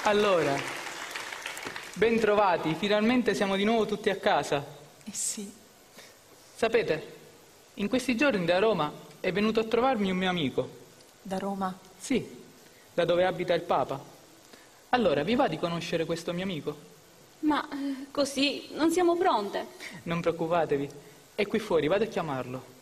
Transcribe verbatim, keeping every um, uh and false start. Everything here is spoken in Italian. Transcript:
Allora, ben trovati, finalmente siamo di nuovo tutti a casa. Eh sì. Sapete, in questi giorni da Roma è venuto a trovarmi un mio amico. Da Roma? Sì, da dove abita il Papa. Allora, vi va di conoscere questo mio amico? Ma eh, così non siamo pronte. Non preoccupatevi, è qui fuori, vado a chiamarlo.